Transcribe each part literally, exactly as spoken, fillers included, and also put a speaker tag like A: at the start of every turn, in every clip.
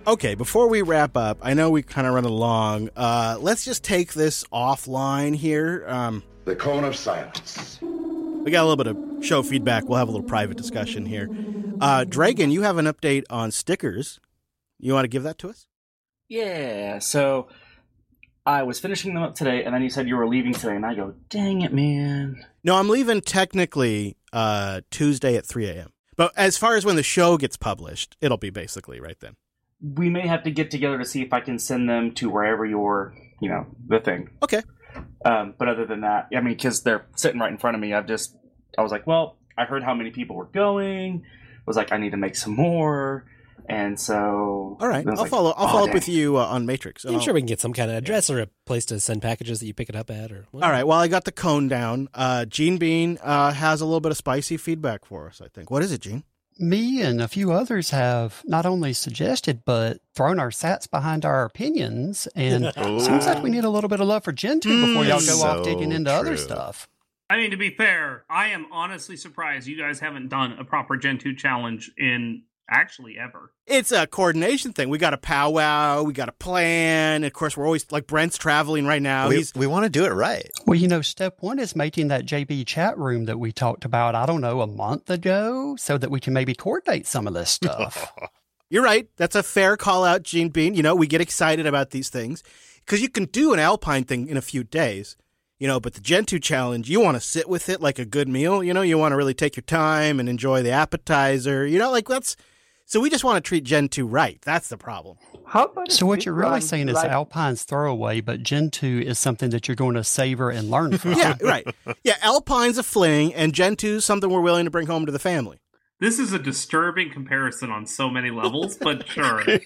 A: Okay, before we wrap up, I know we kind of run along. Uh, let's just take this offline here. Um,
B: the cone of silence.
A: We got a little bit of show feedback. We'll have a little private discussion here. Uh, Dragon, you have an update on stickers. You want to give that to us?
C: Yeah, so I was finishing them up today, and then you said you were leaving today, and I go, dang it, man.
A: No, I'm leaving technically uh, Tuesday at three a.m. But as far as when the show gets published, it'll be basically right then.
C: We may have to get together to see if I can send them to wherever you're, you know, the thing.
A: Okay.
C: Um, but other than that, I mean, because they're sitting right in front of me, I've just, I was like, well, I heard how many people were going. I was like, I need to make some more. And so...
A: All right, I'll
C: like,
A: follow I'll
C: oh,
A: follow
C: dang.
A: up with you uh, on Matrix.
D: I'm
A: I'll,
D: sure we can get some kind of address or a place to send packages that you pick it up at. Or
A: All right, well, I got the cone down. Uh, Gene Bean uh, has a little bit of spicy feedback for us, I think. What is it, Gene?
E: Me and a few others have not only suggested, but thrown our sats behind our opinions. And seems like we need a little bit of love for Gen two before y'all go
F: so
E: off digging into
F: true.
E: other stuff.
G: I mean, to be fair, I am honestly surprised you guys haven't done a proper Gen two challenge in actually ever.
A: It's a coordination thing. We got a powwow. We got a plan. Of course, we're always, like, Brent's traveling right now.
F: We,
A: He's
F: we want to do it right.
E: Well, you know, step one is making that J B chat room that we talked about, I don't know, a month ago, so that we can maybe coordinate some of this stuff.
A: You're right. That's a fair call out, Gene Bean. You know, we get excited about these things because you can do an Alpine thing in a few days, you know, but the Gen two challenge, you want to sit with it like a good meal. You know, you want to really take your time and enjoy the appetizer. You know, like that's, so we just want to treat Gen two right. That's the problem.
H: How about
E: So what you're really saying is
H: like,
E: Alpine's throwaway, but Gen two is something that you're going to savor and learn from.
A: Yeah, right. Yeah, Alpine's a fling and Gen two's something we're willing to bring home to the family.
G: This is a disturbing comparison on so many levels, but sure.
A: You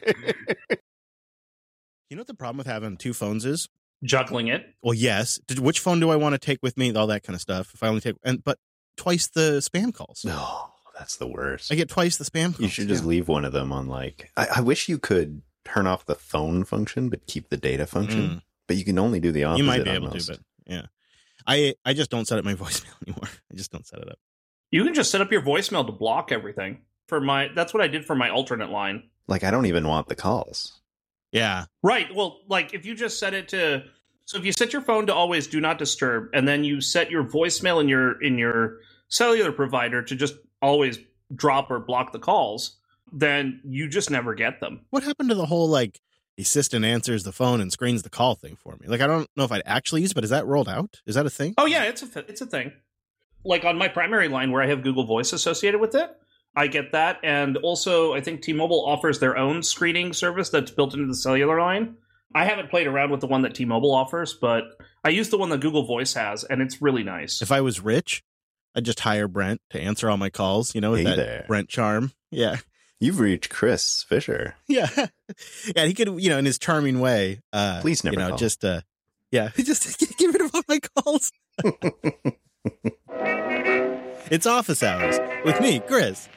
A: know what the problem with having two phones is?
G: Juggling it.
A: Well, yes. Did- Which phone do I want to take with me? All that kind of stuff. If I only take, and but twice the spam calls.
F: No, that's the worst.
A: I get twice the spam calls.
F: You should just
A: yeah.
F: leave one of them on like, I, I wish you could turn off the phone function, but keep the data function.
A: Mm.
F: But you can only do the opposite.
A: You might be
F: on
A: able
F: most.
A: to, but yeah. I I just don't set up my voicemail anymore. I just don't set it up.
G: You can just set up your voicemail to block everything. For my, that's what I did for my alternate line.
F: Like, I don't even want the calls.
A: Yeah.
G: Right. Well, like if you just set it to, so if you set your phone to always do not disturb, and then you set your voicemail in your in your cellular provider to just always drop or block the calls, then you just never get them.
A: What happened to the whole, like, the assistant answers the phone and screens the call thing for me? Like, I don't know if I'd actually use it, but is that rolled out? Is that a thing?
G: Oh yeah, it's a it's a thing. Like on my primary line where I have Google Voice associated with it, I get that. And also, I think T-Mobile offers their own screening service that's built into the cellular line. I haven't played around with the one that T-Mobile offers, but I use the one that Google Voice has, and it's really nice.
A: If I was rich, I'd just hire Brent to answer all my calls, you know, with
F: Hey
A: that
F: there.
A: Brent charm. Yeah.
F: You've reached Chris Fisher.
A: Yeah. Yeah, he could, you know, in his charming way. Uh,
F: Please never
A: You know,
F: call.
A: just, uh, yeah, just get rid of all my calls. It's office hours with me, Chris.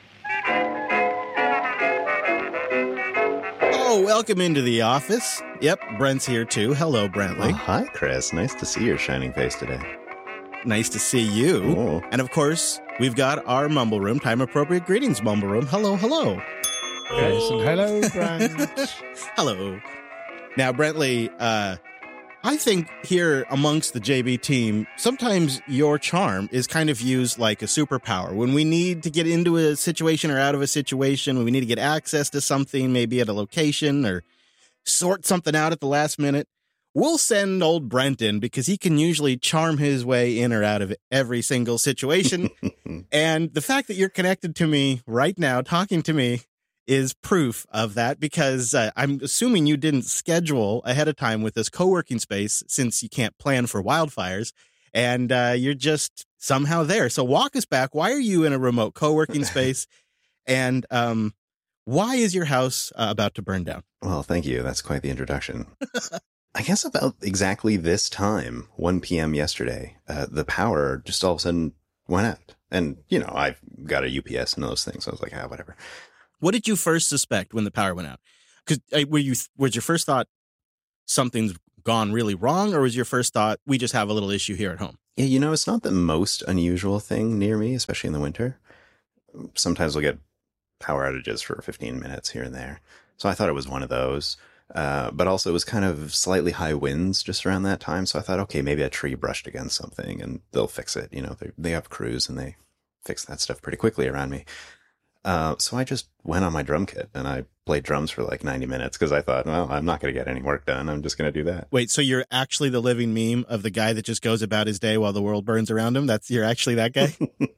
A: Oh, welcome into the office. Yep, Brent's here too. Hello,
F: Oh,
A: Brentley.
F: hi, Chris. Nice to see your shining face today.
A: Nice to see you.
F: Oh.
A: And of course, we've got our Mumble Room, time appropriate greetings, Mumble Room. Hello, hello.
I: Yes, and hello, Brent.
A: Hello. Now, Brentley, uh, I think here amongst the J B team, sometimes your charm is kind of used like a superpower. When we need to get into a situation or out of a situation, when we need to get access to something, maybe at a location or sort something out at the last minute, we'll send old Brent in because he can usually charm his way in or out of every single situation. And the fact that you're connected to me right now, talking to me, is proof of that because uh, I'm assuming you didn't schedule ahead of time with this co-working space since you can't plan for wildfires and uh, you're just somehow there. So walk us back. Why are you in a remote co-working space and um, why is your house uh, about to burn down?
F: Well, thank you. That's quite the introduction. I guess about exactly this time, one p.m. yesterday, uh, the power just all of a sudden went out. And, you know, I've got a U P S and those things. So I was like, ah, whatever.
A: What did you first suspect when the power went out? Because uh, were you was your first thought something's gone really wrong, or was your first thought we just have a little issue here at home?
F: Yeah, you know, it's not the most unusual thing near me, especially in the winter. Sometimes we'll get power outages for fifteen minutes here and there. So I thought it was one of those. Uh, but also it was kind of slightly high winds just around that time. So I thought, okay, maybe a tree brushed against something and they'll fix it. You know, they, they have crews and they fix that stuff pretty quickly around me. Uh, so I just went on my drum kit and I played drums for like ninety minutes because I thought, well, I'm not going to get any work done. I'm just going to do that.
A: Wait, so you're actually the living meme of the guy that just goes about his day while the world burns around him? That's you're actually that guy?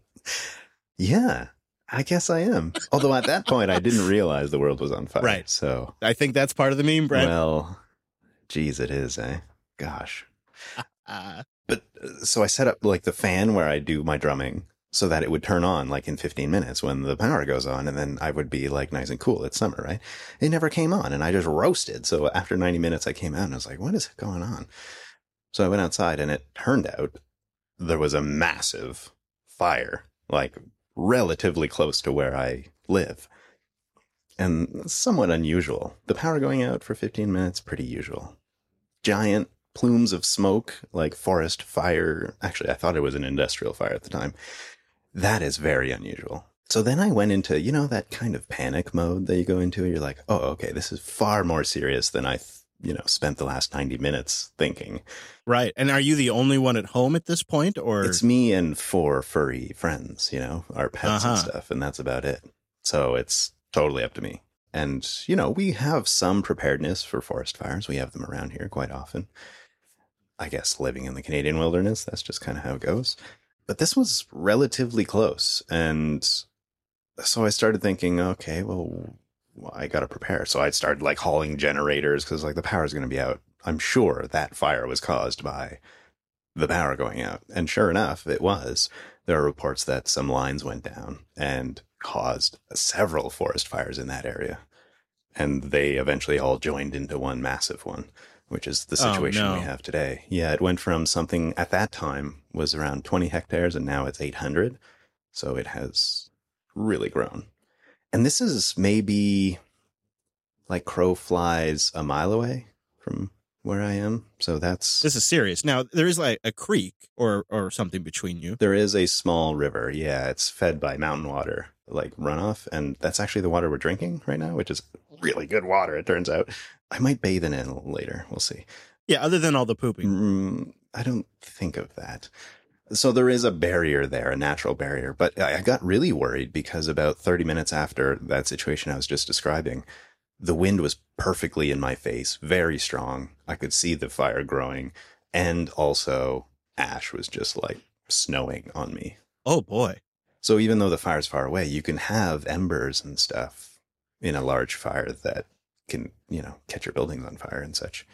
F: Yeah, I guess I am. Although at that point, I didn't realize the world was on fire.
A: Right.
F: So
A: I think that's part of the meme, Brent.
F: Well, geez, it is, eh? Gosh.
A: Uh,
F: But uh, so I set up like the fan where I do my drumming so that it would turn on like in fifteen minutes when the power goes on, and then I would be like nice and cool. It's summer, right? It never came on and I just roasted. So after ninety minutes, I came out and I was like, what is going on? So I went outside and it turned out there was a massive fire, like relatively close to where I live. And somewhat unusual. The power going out for fifteen minutes, pretty usual. Giant plumes of smoke, like forest fire. Actually, I thought it was an industrial fire at the time. That is very unusual. So then I went into, you know, that kind of panic mode that you go into. You're like, oh, okay, this is far more serious than I, you know, spent the last ninety minutes thinking.
A: right. And are you the only one at home at this point, or
F: It's me and four furry friends, you know, our pets and
A: Uh-huh.
F: stuff, and that's about it. So it's totally up to me. And, you know, we have some preparedness for forest fires. We have them around here quite often. I guess living in the Canadian wilderness, that's just kind of how it goes. But this was relatively close. And so I started thinking, okay, well, I got to prepare. So I started like hauling generators because like the power's going to be out. I'm sure that fire was caused by the power going out. And sure enough, it was. There are reports that some lines went down and caused several forest fires in that area. And they eventually all joined into one massive one, which is the
A: Oh,
F: situation
A: no.
F: we have today. Yeah, it went from something at that time was around twenty hectares and now it's eight hundred. So it has really grown. And this is maybe like crow flies a mile away from where I am. So that's,
A: this is serious? Now there is like a creek or or something between you.
F: there is a small river. Yeah, it's fed by mountain water, like runoff. And that's actually the water we're drinking right now, which is really good water, it turns out. I might bathe in it a little later. We'll see.
A: Yeah, other than all the pooping.
F: Mm, I don't think of that. So there is a barrier there, a natural barrier. But I I got really worried because about thirty minutes after that situation I was just describing, the wind was perfectly in my face, very strong. I could see the fire growing. And also ash was just like snowing on me.
A: Oh boy.
F: So even though the fire's far away, you can have embers and stuff in a large fire that can, you know, catch your buildings on fire and such.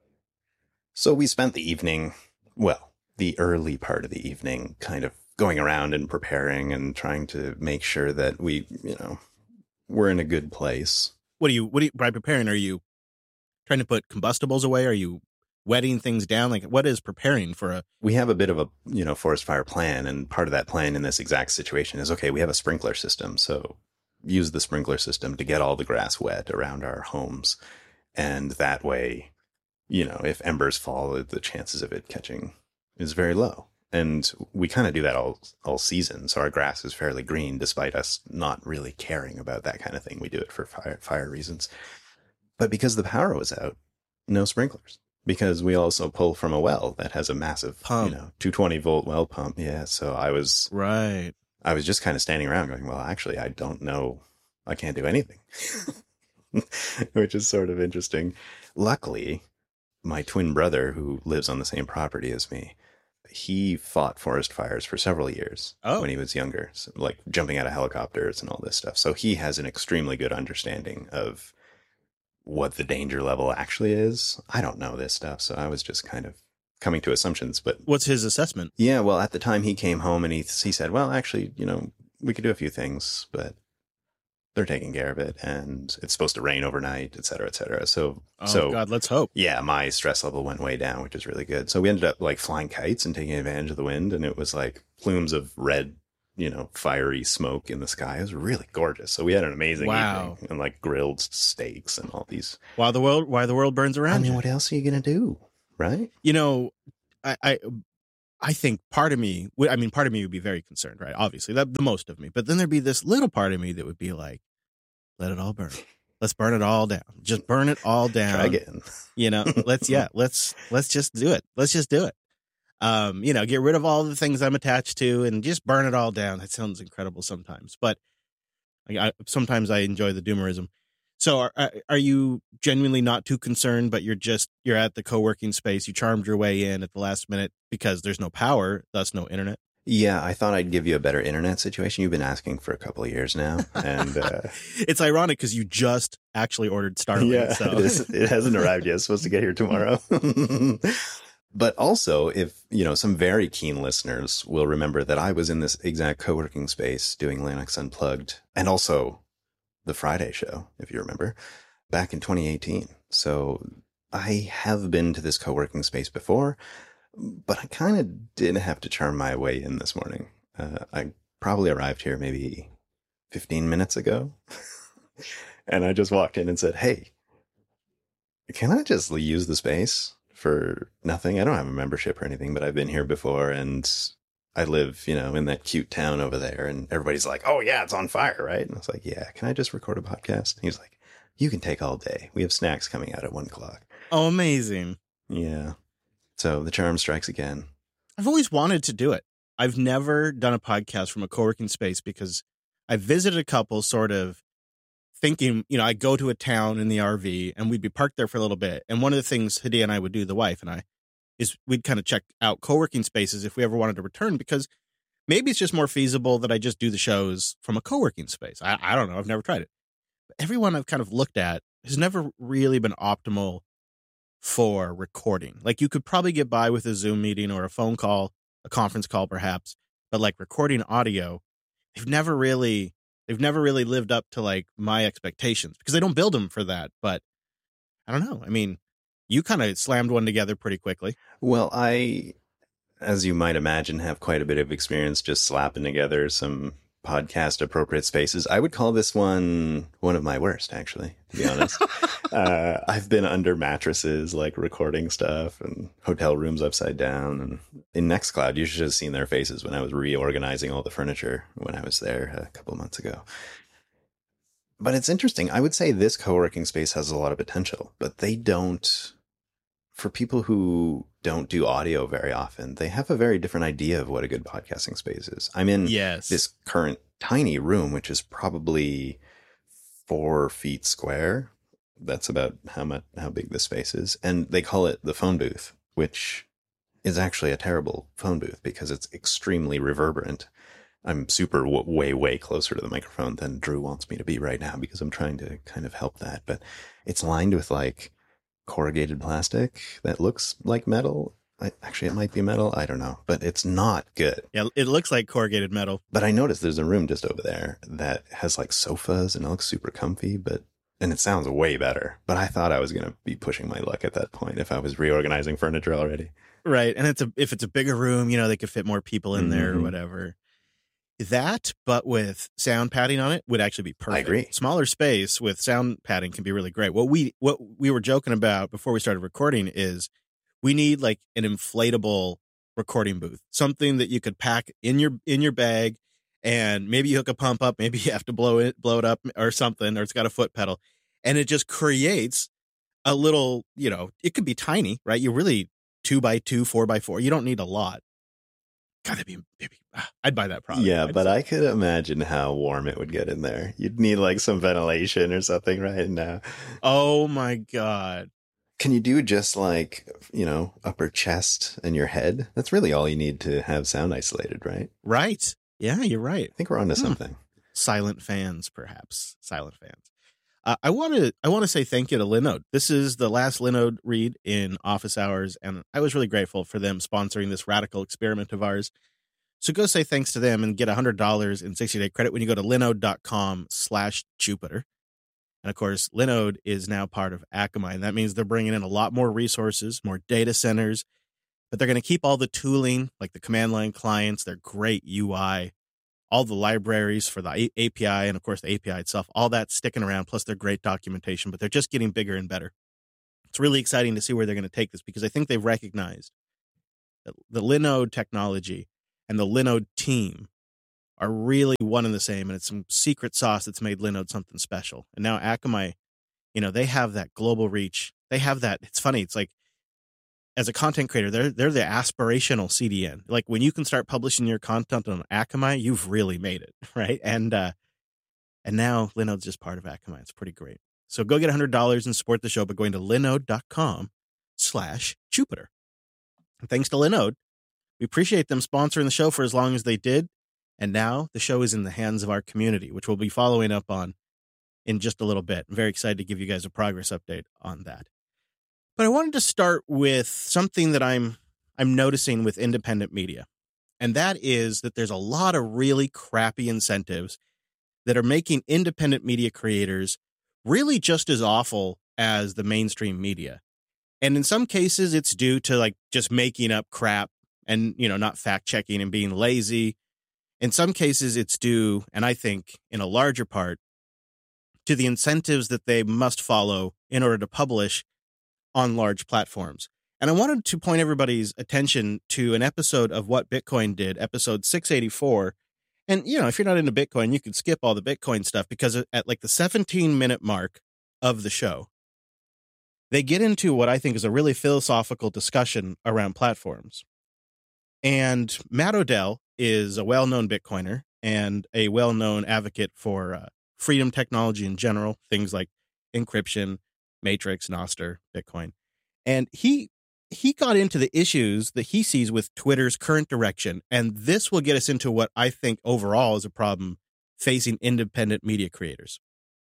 F: So we spent the evening, well, the early part of the evening, kind of going around and preparing and trying to make sure that we, you know, we're in a good place.
A: What do you what do you by preparing, are you trying to put combustibles away? Are you wetting things down? Like what is preparing for a
F: We have a bit of a, you know, forest fire plan. And part of that plan in this exact situation is, okay, we have a sprinkler system. So use the sprinkler system to get all the grass wet around our homes. And that way, you know, if embers fall, the chances of it catching is very low. And we kind of do that all all season. So our grass is fairly green, despite us not really caring about that kind of thing. We do it for fire, fire reasons. But because the power was out, no sprinklers. Because we also pull from a well that has a massive,
A: Pump.
F: you know, two hundred twenty volt well pump. Yeah. So I was,
A: right?
F: I was just kind of standing around going, well, actually, I don't know. I can't do anything, which is sort of interesting. Luckily, my twin brother, who lives on the same property as me, he fought forest fires for several years
A: Oh.
F: when he was younger, so, like jumping out of helicopters and all this stuff. So he has an extremely good understanding of what the danger level actually is. I don't know this stuff, so I was just kind of coming to assumptions. But
A: What's his assessment?
F: yeah, well, at the time he came home and he he said, well, actually, you know, we could do a few things, but they're taking care of it, and it's supposed to rain overnight, et cetera, et cetera. So,
A: Oh
F: so
A: God, let's hope.
F: yeah, my stress level went way down, which is really good. So we ended up like flying kites and taking advantage of the wind, and it was like plumes of red, you know, fiery smoke in the sky. It was really gorgeous. So we had an amazing
A: Wow.
F: evening and like grilled steaks and all these.
A: Why the world? Why the world burns
F: I
A: around
F: mean,
A: you?
F: what else are you gonna do, right?
A: You know, I, I, I think part of me, I mean, part of me would be very concerned, right? Obviously, that the most of me, but then there'd be this little part of me that would be like, let it all burn, let's burn it all down. Just burn it all down.
F: Try again.
A: You know, let's, yeah, let's, let's just do it. Let's just do it. Um, you know, get rid of all the things I'm attached to and just burn it all down. That sounds incredible sometimes, but I, I, sometimes I enjoy the doomerism. So are, are you genuinely not too concerned, but you're just, you're at the co-working space. You charmed your way in at the last minute because there's no power, thus no internet.
F: Yeah, I thought I'd give you a better internet situation. You've been asking for a couple of years now. And uh,
A: it's ironic because you just actually ordered Starlink.
F: Yeah,
A: so.
F: it, is, it hasn't arrived yet. It's supposed to get here tomorrow. But also, if, you know, some very keen listeners will remember that I was in this exact co-working space doing Linux Unplugged and also the Friday show, if you remember, back in twenty eighteen. So I have been to this co-working space before, but I kind of did have to charm my way in this morning. Uh, I probably arrived here maybe fifteen minutes ago. And I just walked in and said, hey, can I just use the space for nothing? I don't have a membership or anything, but I've been here before and I live, you know, in that cute town over there. And everybody's like, oh yeah, it's on fire, right? And I was like, yeah, can I just record a podcast? And he was like, you can take all day. We have snacks coming out at one o'clock.
A: Oh, amazing.
F: Yeah. So the charm strikes again.
A: I've always wanted to do it. I've never done a podcast from a co-working space because I visited a couple sort of thinking, you know, I go to a town in the R V and we'd be parked there for a little bit. And one of the things Hadi and I would do, the wife and I, is we'd kind of check out co-working spaces if we ever wanted to return, because maybe it's just more feasible that I just do the shows from a co-working space. I, I don't know. I've never tried it. But everyone I've kind of looked at has never really been optimal for recording. Like you could probably get by with a Zoom meeting or a phone call, a conference call perhaps, but like recording audio, they've never really, they've never really lived up to like my expectations because they don't build them for that. But I don't know. I mean, you kind of slammed one together pretty quickly.
F: Well, I, as you might imagine, have quite a bit of experience just slapping together some podcast appropriate spaces. I would call this one one of my worst, actually, to be honest. uh, I've been under mattresses, like recording stuff, and hotel rooms upside down. And in Nextcloud, you should have seen their faces when I was reorganizing all the furniture when I was there a couple months ago. But it's interesting. I would say this co-working space has a lot of potential, but they don't, for people who don't do audio very often, they have a very different idea of what a good podcasting space is. I'm in
A: yes.
F: this current tiny room, which is probably four feet square. That's about how much, how big this space is. And they call it the phone booth, which is actually a terrible phone booth because it's extremely reverberant. I'm super w- way, way closer to the microphone than Drew wants me to be right now because I'm trying to kind of help that. But it's lined with like corrugated plastic that looks like metal. I, actually, it might be metal. I don't know, but it's not good.
A: Yeah, it looks like corrugated metal.
F: But I noticed there's a room just over there that has like sofas and it looks super comfy, but and it sounds way better. But I thought I was going to be pushing my luck at that point if I was reorganizing furniture already.
A: Right. And it's a if it's a bigger room, you know, they could fit more people in mm-hmm. there or whatever. That, but with sound padding on it, would actually be perfect.
F: I agree.
A: Smaller space with sound padding can be really great. What we what we were joking about before we started recording is we need like an inflatable recording booth, something that you could pack in your in your bag, and maybe you hook a pump up, maybe you have to blow it blow it up or something, or it's got a foot pedal, and it just creates a little, you know, it could be tiny, right? You really two by two, four by four. You don't need a lot. God, that'd be, maybe I'd buy that product.
F: Yeah,
A: I'd
F: but
A: say.
F: I could imagine how warm it would get in there. You'd need like some ventilation or something right now.
A: Oh my God.
F: Can you do just like, you know, upper chest and your head? That's really all you need to have sound isolated, right?
A: Right. Yeah, you're right.
F: I think we're onto
A: hmm.
F: something.
A: Silent fans, perhaps. Silent fans. Uh, I want to I want to say thank you to Linode. This is the last Linode read in office hours, and I was really grateful for them sponsoring this radical experiment of ours. So go say thanks to them and get one hundred dollars in sixty-day credit when you go to linode.com slash Jupiter. And, of course, Linode is now part of Akamai, and that means they're bringing in a lot more resources, more data centers, but they're going to keep all the tooling, like the command line clients, their great U I, all the libraries for the A P I, and of course the A P I itself, all that's sticking around, plus their great documentation, but they're just getting bigger and better. It's really exciting to see where they're going to take this because I think they've recognized that the Linode technology and the Linode team are really one and the same, and it's some secret sauce that's made Linode something special. And now Akamai You know, they have that global reach. They have that. It's funny. It's like, as a content creator, they're they're the aspirational C D N. Like when you can start publishing your content on Akamai, you've really made it, right? And uh, and now Linode's just part of Akamai. It's pretty great. So go get one hundred dollars and support the show by going to linode.com slash Jupiter. And thanks to Linode, we appreciate them sponsoring the show for as long as they did. And now the show is in the hands of our community, which we'll be following up on in just a little bit. I'm very excited to give you guys a progress update on that. But I wanted to start with something that I'm I'm noticing with independent media. And that is that there's a lot of really crappy incentives that are making independent media creators really just as awful as the mainstream media. And in some cases, it's due to like just making up crap and, you know, not fact checking and being lazy. In some cases, it's due, and I think in a larger part, to the incentives that they must follow in order to publish on large platforms. And I wanted to point everybody's attention to an episode of What Bitcoin Did, episode six eighty-four. And, you know, if you're not into Bitcoin, you can skip all the Bitcoin stuff because at like the seventeen minute mark of the show, they get into what I think is a really philosophical discussion around platforms. And Matt Odell is a well-known Bitcoiner and a well-known advocate for uh, freedom technology in general, things like encryption, Matrix, Nostr, Bitcoin. And he he got into the issues that he sees with Twitter's current direction. And this will get us into what I think overall is a problem facing independent media creators.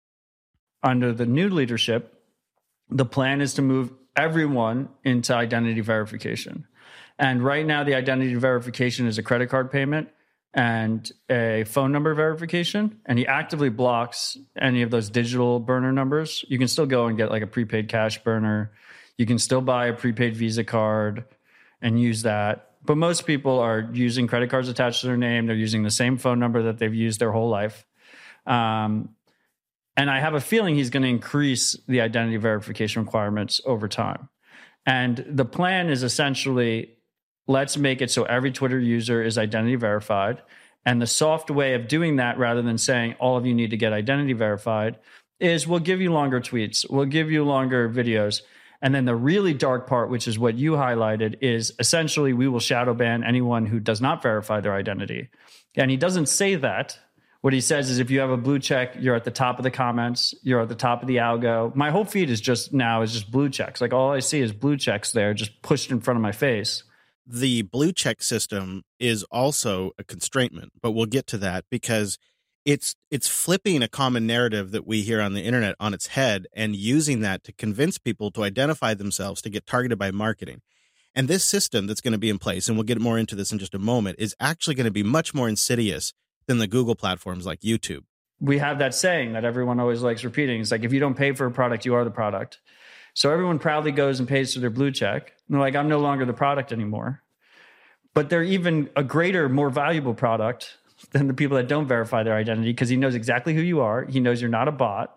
H: Under the new leadership, the plan is to move everyone into identity verification. And right now, the identity verification is a credit card payment and a phone number verification, and he actively blocks any of those digital burner numbers. You can still go and get like a prepaid cash burner. You can still buy a prepaid Visa card and use that. But most people are using credit cards attached to their name. They're using the same phone number that they've used their whole life. Um, and I have a feeling he's going to increase the identity verification requirements over time. And the plan is essentially, let's make it so every Twitter user is identity verified. And the soft way of doing that, rather than saying all of you need to get identity verified, is we'll give you longer tweets, we'll give you longer videos. And then the really dark part, which is what you highlighted, is essentially we will shadow ban anyone who does not verify their identity. And he doesn't say that. What he says is if you have a blue check, you're at the top of the comments, you're at the top of the algo. My whole feed is just now is just blue checks. Like all I see is blue checks there just pushed in front of my face.
A: The blue check system is also a constraintment, but we'll get to that because it's it's flipping a common narrative that we hear on the internet on its head and using that to convince people to identify themselves to get targeted by marketing. And this system that's going to be in place, and we'll get more into this in just a moment, is actually going to be much more insidious than the Google platforms like YouTube.
H: We have that saying that everyone always likes repeating. It's like, if you don't pay for a product, you are the product. So everyone proudly goes and pays for their blue check. And they're like, I'm no longer the product anymore. But they're even a greater, more valuable product than the people that don't verify their identity, because he knows exactly who you are. He knows you're not a bot.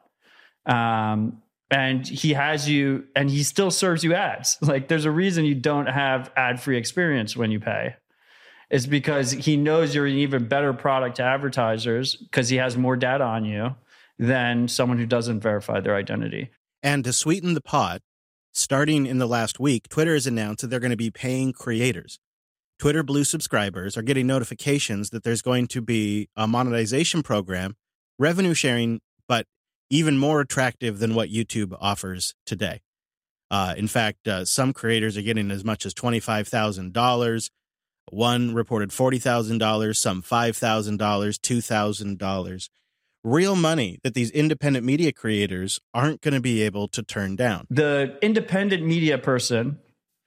H: Um, and he has you, and he still serves you ads. Like there's a reason you don't have ad-free experience when you pay. It's because he knows you're an even better product to advertisers because he has more data on you than someone who doesn't verify their identity.
A: And to sweeten the pot, starting in the last week, Twitter has announced that they're going to be paying creators. Twitter Blue subscribers are getting notifications that there's going to be a monetization program, revenue sharing, but even more attractive than what YouTube offers today. Uh, in fact, uh, some creators are getting as much as twenty-five thousand dollars. One reported forty thousand dollars, some five thousand dollars, two thousand dollars. Real money that these independent media creators aren't going to be able to turn down.
H: The independent media person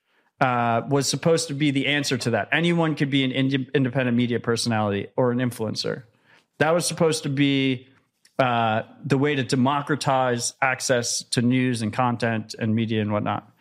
H: uh, was supposed to be the answer to that. Anyone could be an ind- independent media personality or an influencer. That was supposed to be uh, the way to democratize access to news and content and media and whatnot.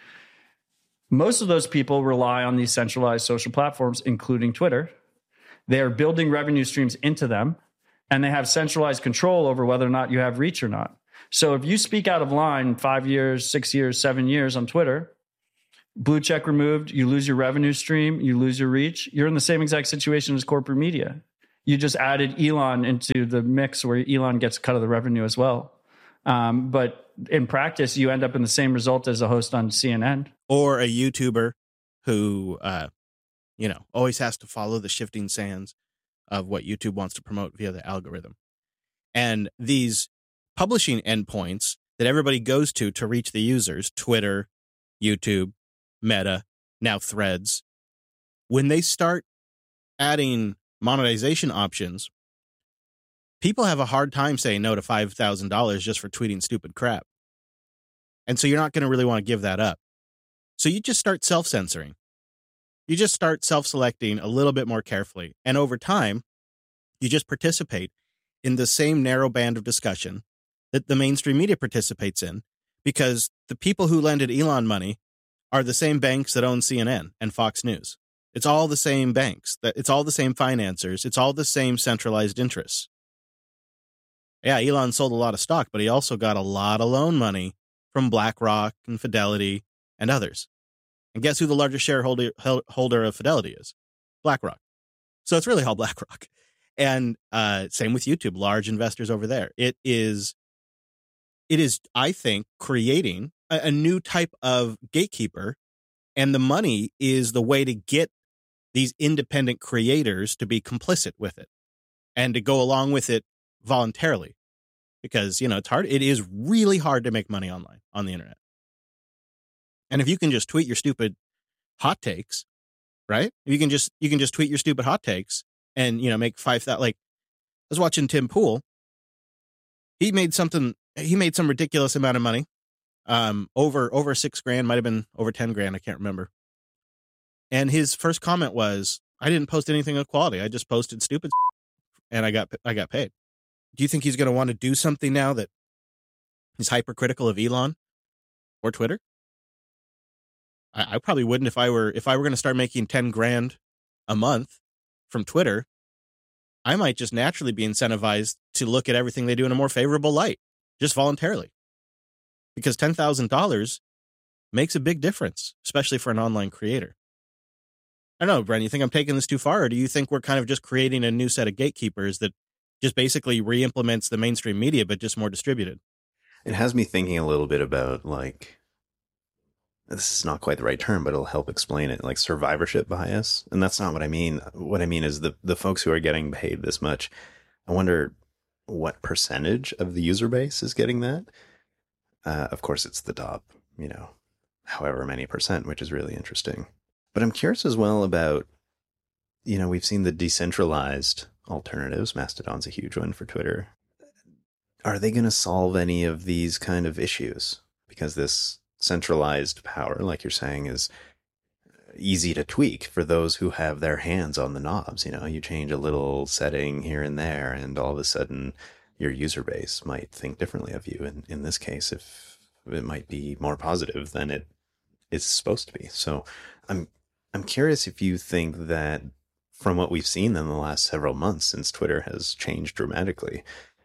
H: Most of those people rely on these centralized social platforms, including Twitter. They are building revenue streams into them, and they have centralized control over whether or not you have reach or not. So if you speak out of line five years, six years, seven years on Twitter, blue check removed, you lose your revenue stream, you lose your reach, you're in the same exact situation as corporate media. You just added Elon into the mix where Elon gets a cut of the revenue as well. Um, but in practice, you end up in the same result as a host on C N N.
A: Or a YouTuber who, uh, you know, always has to follow the shifting sands of what YouTube wants to promote via the algorithm. And these publishing endpoints that everybody goes to to reach the users, Twitter, YouTube, Meta, now Threads, when they start adding monetization options, people have a hard time saying no to five thousand dollars just for tweeting stupid crap. And so you're not going to really want to give that up. So you just start self-censoring. You just start self-selecting a little bit more carefully. And over time, you just participate in the same narrow band of discussion that the mainstream media participates in, because the people who lended Elon money are the same banks that own C N N and Fox News. It's all the same banks. It's all the same financiers. It's all the same centralized interests. Yeah, Elon sold a lot of stock, but he also got a lot of loan money from BlackRock and Fidelity and others. And guess who the largest shareholder holder of Fidelity is? BlackRock. So it's really all BlackRock. And uh, same with YouTube, large investors over there. It is, it is, I think, creating a, a new type of gatekeeper, and the money is the way to get these independent creators to be complicit with it and to go along with it voluntarily. Because, you know, it's hard. It is really hard to make money online on the internet. And if you can just tweet your stupid hot takes, right? If you can just, you can just tweet your stupid hot takes and, you know, make five that, like, I was watching Tim Pool. He made something, he made some ridiculous amount of money. Um, over, over six grand, might've been over ten grand. I can't remember. And his first comment was, I didn't post anything of quality. I just posted stupid and I got, I got paid. Do you think he's going to want to do something now that is hypercritical of Elon or Twitter? I, I probably wouldn't if I were, if I were going to start making ten grand a month from Twitter. I might just naturally be incentivized to look at everything they do in a more favorable light, just voluntarily, because ten thousand dollars makes a big difference, especially for an online creator. I don't know, Brent, you think I'm taking this too far, or do you think we're kind of just creating a new set of gatekeepers that just basically re-implements the mainstream media, but just more distributed?
F: It has me thinking a little bit about, like, this is not quite the right term, but it'll help explain it, like survivorship bias. And that's not what I mean. What I mean is the, the folks who are getting paid this much, I wonder what percentage of the user base is getting that. Uh, of course, it's the top, you know, however many percent, which is really interesting. But I'm curious as well about, you know, we've seen the decentralized alternatives. Mastodon's a huge one for Twitter. Are they going to solve any of these kind of issues? Because this centralized power, like you're saying, is easy to tweak for those who have their hands on the knobs. You know, you change a little setting here and there, and all of a sudden your user base might think differently of you. And in this case, if it might be more positive than it is supposed to be. So I'm, I'm curious if you think that from what we've seen in the last several months since Twitter has changed dramatically,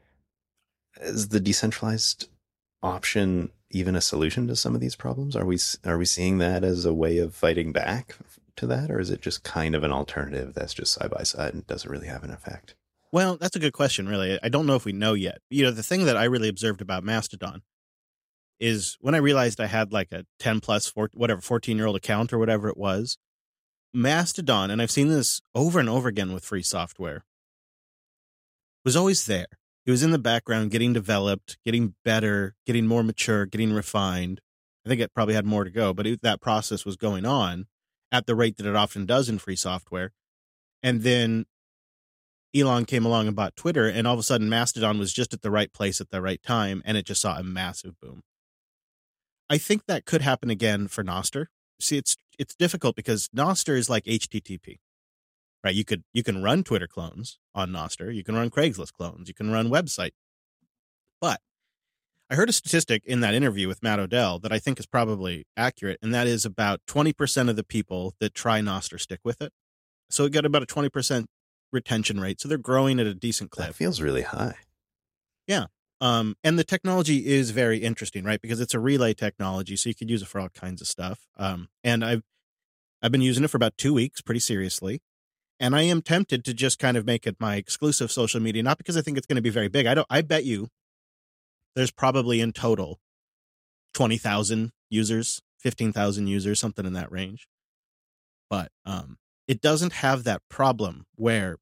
F: is the decentralized option even a solution to some of these problems? Are we are we seeing that as a way of fighting back to that, or is it just kind of an alternative that's just side by side and doesn't really have an effect?
A: Well, that's a good question, really. I don't know if we know yet. You know, the thing that I really observed about Mastodon is when I realized I had like a ten plus, four, whatever, fourteen year old account or whatever it was, Mastodon, and I've seen this over and over again with free software, was always there. It was in the background, getting developed, getting better, getting more mature, getting refined. I think it probably had more to go, but it, that process was going on at the rate that it often does in free software. And then Elon came along and bought Twitter, and all of a sudden Mastodon was just at the right place at the right time, and it just saw a massive boom. I think that could happen again for Nostr. See, it's it's difficult because Nostr is like H T T P. Right, you could you can run Twitter clones on Nostr, you can run Craigslist clones, you can run website. But I heard a statistic in that interview with Matt Odell that I think is probably accurate, and that is about twenty percent of the people that try Nostr stick with it. So it got about a twenty percent retention rate, so they're growing at a decent clip.
F: That feels really high.
A: Yeah, um, and the technology is very interesting, right? Because it's a relay technology, so you could use it for all kinds of stuff. Um, and I've I've been using it for about two weeks, pretty seriously. And I am tempted to just kind of make it my exclusive social media, not because I think it's going to be very big. I don't. I bet you there's probably in total twenty thousand users, fifteen thousand users, something in that range. But um, it doesn't have that problem where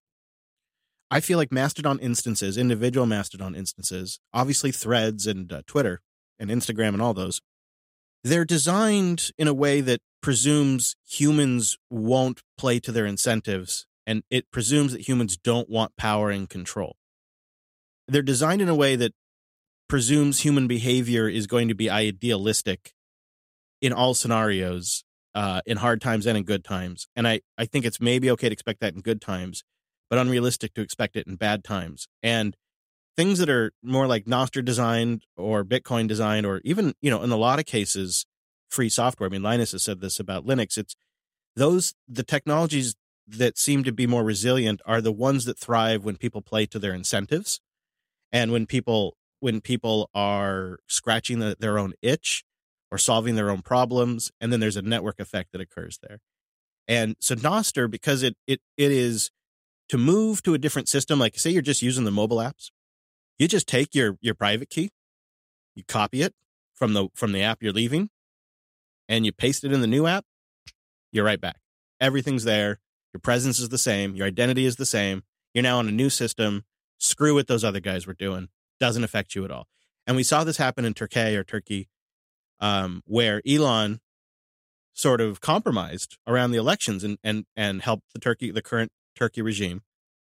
A: I feel like Mastodon instances, individual Mastodon instances, obviously Threads and uh, Twitter and Instagram and all those, they're designed in a way that presumes humans won't play to their incentives, and it presumes that humans don't want power and control. They're designed in a way that presumes human behavior is going to be idealistic in all scenarios, uh, in hard times and in good times. And I, I think it's maybe okay to expect that in good times, but unrealistic to expect it in bad times. And things that are more like Nostr designed or Bitcoin designed, or even, you know, in a lot of cases, free software. I mean, Linus has said this about Linux. It's those, the technologies that seem to be more resilient are the ones that thrive when people play to their incentives. And when people, when people are scratching the, their own itch or solving their own problems, and then there's a network effect that occurs there. And so Nostr, because it, it, it is to move to a different system, like say you're just using the mobile apps, you just take your, your private key, you copy it from the, from the app you're leaving, and you paste it in the new app, you're right back. Everything's there. Your presence is the same. Your identity is the same. You're now on a new system. Screw what those other guys were doing. Doesn't affect you at all. And we saw this happen in Turkey or Turkey, um, where Elon sort of compromised around the elections and, and, and helped the Turkey, the current Turkey regime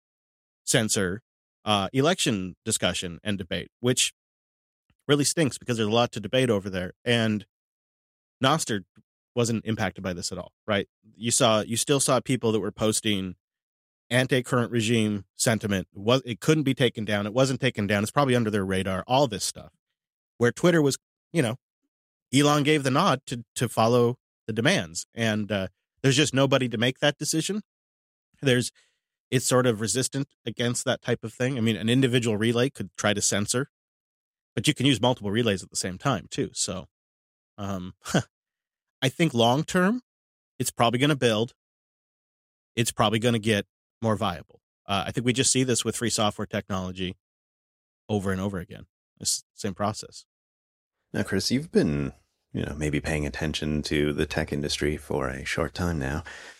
A: censor uh, election discussion and debate, which really stinks because there's a lot to debate over there. And Nostr wasn't impacted by this at all, right? You saw, you still saw people that were posting anti-current regime sentiment. It was, it couldn't be taken down. It wasn't taken down. It's probably under their radar, all this stuff. Where Twitter was, you know, Elon gave the nod to, to follow the demands. And uh, there's just nobody to make that decision. There's, it's sort of resistant against that type of thing. I mean, an individual relay could try to censor, but you can use multiple relays at the same time too. So um, I think long-term, it's probably going to build. It's probably going to get more viable. Uh, I think we just see this with free software technology over and over again. It's the same process.
F: Now, Chris, you've been, you know, maybe paying attention to the tech industry for a short time now.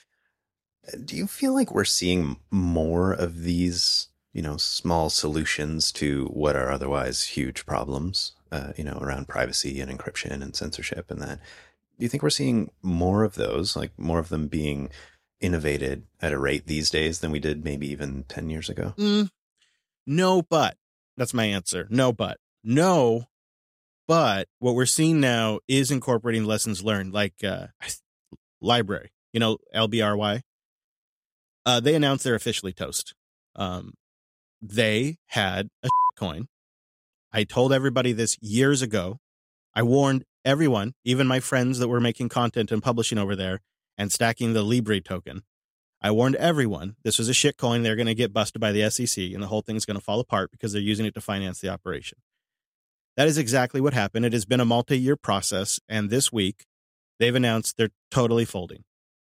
F: Do you feel like we're seeing more of these, you know, small solutions to what are otherwise huge problems, uh, you know, around privacy and encryption and censorship and that? Do you think we're seeing more of those, like more of them being innovated at a rate these days than we did maybe even ten years ago?
A: Mm, no, but that's my answer. No, but no, but what we're seeing now is incorporating lessons learned, like uh, Library, you know, L B R Y. Uh, they announced they're officially toast. Um, they had a coin. I told everybody this years ago. I warned everyone, even my friends that were making content and publishing over there and stacking the Libre token. I warned everyone this was a shit coin. They're going to get busted by the S E C and the whole thing's going to fall apart because they're using it to finance the operation. That is exactly what happened. It has been a multi-year process. And this week they've announced they're totally folding.